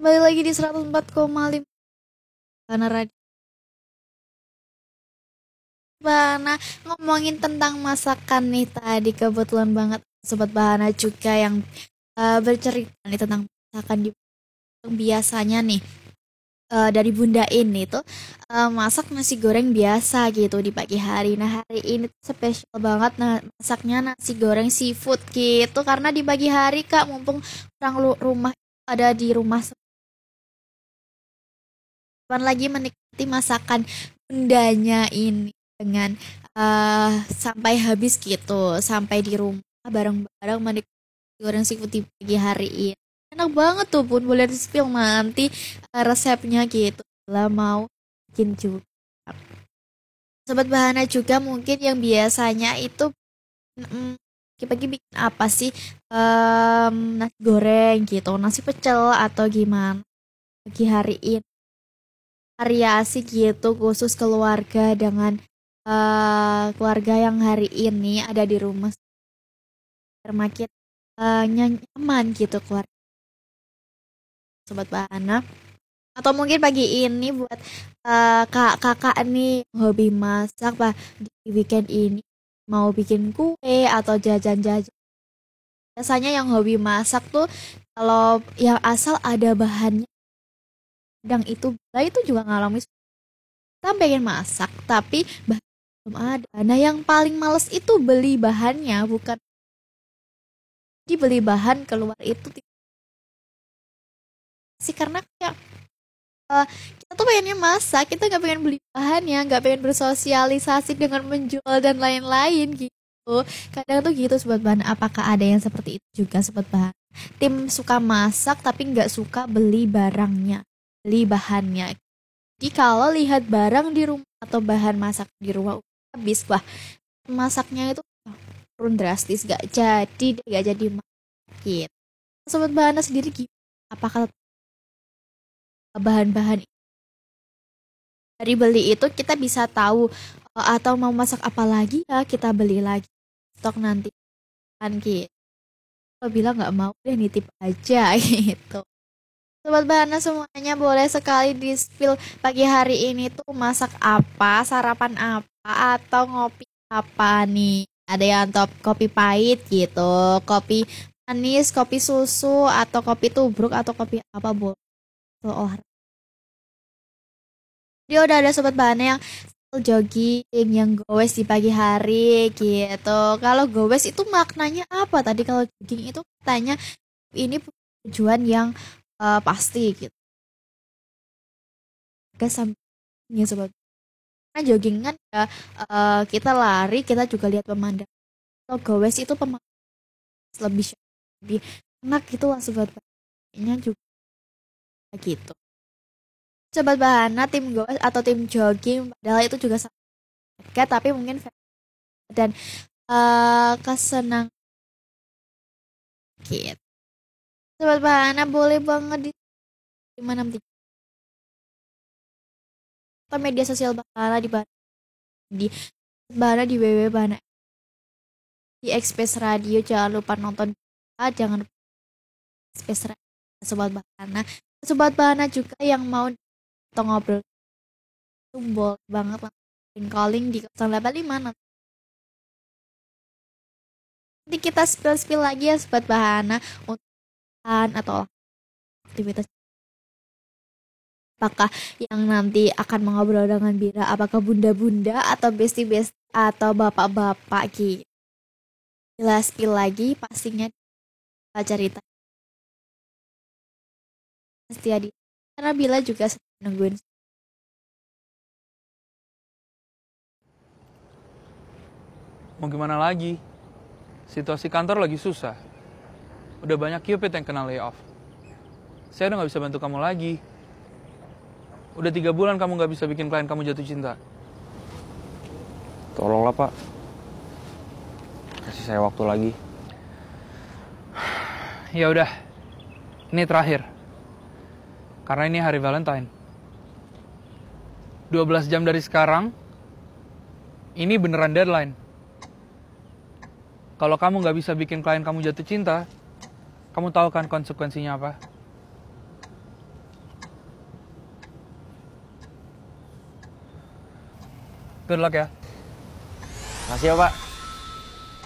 Kembali lagi di 104,5 Bana Radio. Bana ngomongin tentang masakan nih tadi, kebetulan banget Sobat Bahana juga yang bercerita nih tentang masakan yang biasanya nih dari Bunda ini tuh masak nasi goreng biasa gitu di pagi hari. Nah hari ini tuh spesial banget masaknya nasi goreng seafood gitu karena di pagi hari Kak, mumpung orang rumah ada di rumah lagi menikmati masakan bundanya ini dengan sampai habis gitu, sampai di rumah bareng-bareng menikmati goreng seafood di pagi hari ini. Enak banget tuh Bun, boleh di spill nanti resepnya gitu lah mau bikin juga. Sobat Bahana juga mungkin yang biasanya itu pagi-pagi bikin apa sih, nasi goreng gitu, nasi pecel atau gimana pagi hari ini variasi gitu khusus keluarga dengan keluarga yang hari ini ada di rumah biar makin nyaman gitu keluarga Sobat Bahana. Atau mungkin pagi ini buat kakak nih hobi masak pak di weekend ini mau bikin kue atau jajan-jajan. Biasanya yang hobi masak tuh kalau yang asal ada bahannya, kadang itu itu juga ngalamin kita pengen masak tapi bahan belum ada. Nah yang paling males itu beli bahannya, bukan dibeli bahan keluar itu sih, karena kayak kita tuh pengennya masak, kita nggak pengen beli bahannya, nggak pengen bersosialisasi dengan menjual dan lain-lain gitu. Kadang tuh gitu Sobat Bahan. Apakah ada yang seperti itu juga Sobat Bahan? Tim suka masak tapi nggak suka beli barangnya, beli bahannya. Jadi kalau lihat barang di rumah atau bahan masak di rumah udah habis, wah masaknya itu turun drastis, gak jadi makin. Sobat Bahana sendiri gimana? Apakah bahan-bahan dari beli itu kita bisa tahu atau mau masak apa lagi ya kita beli lagi stok nanti kan gitu. Kalau bilang nggak mau deh nitip aja gitu. Sobat Bahana semuanya boleh sekali di spill pagi hari ini tuh masak apa, sarapan apa, atau ngopi apa nih. Ada yang top kopi pahit gitu, kopi manis, kopi susu, atau kopi tubruk, atau kopi apa boleh. Oh, dia udah ada Sobat Bahana yang jogging, yang goes di pagi hari gitu. Kalau goes itu maknanya apa tadi? Kalau jogging itu katanya ini tujuan yang pasti gitu. Guys, sampingnya Sobat. Karena jogging kan ya kita lari, kita juga lihat pemandangan. Kalau goes itu pemandangan lebih enak gitu lah Sobat. Kayaknya juga gitu. Sobat Bahana tim goes atau tim jogging padahal itu juga sama tapi mungkin dan kesenang gitu. Sobat Bahana boleh banget di mana atau media sosial Bahana di Bahana di www Bahana di Express Radio. Jangan lupa nonton, jangan lupa Express Radio Sobat Bahana. Sobat Bahana juga yang mau atau ngobrol boleh banget langsung calling di 085. Nanti kita spill lagi ya Sobat Bahana untuk atau aktivitas apakah yang nanti akan mengobrol dengan Bira, apakah bunda-bunda atau besti-besti atau bapak-bapak gitu. Jelas spill lagi pastinya cerita setia di karena Bila juga nungguin. Mau gimana lagi? Situasi kantor lagi susah. Udah banyak Cupid yang kena layoff. Saya udah gak bisa bantu kamu lagi. Udah 3 bulan kamu gak bisa bikin klien kamu jatuh cinta. Tolonglah Pak, kasih saya waktu lagi. Ya udah, ini terakhir. Karena ini hari Valentine. 12 jam dari sekarang, ini beneran deadline. Kalau kamu gak bisa bikin klien kamu jatuh cinta, kamu tahu kan konsekuensinya apa? Good luck ya. Makasih ya, Pak.